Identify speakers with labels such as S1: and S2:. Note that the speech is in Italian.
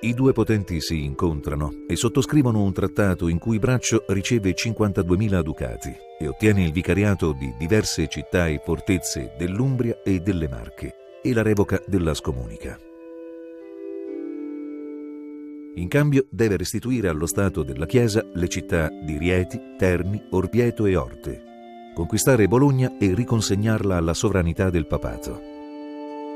S1: I due potenti si incontrano e sottoscrivono un trattato in cui Braccio riceve 52.000 ducati e ottiene il vicariato di diverse città e fortezze dell'Umbria e delle Marche e la revoca della scomunica. In cambio deve restituire allo Stato della Chiesa le città di Rieti, Terni, Orvieto e Orte, conquistare Bologna e riconsegnarla alla sovranità del papato.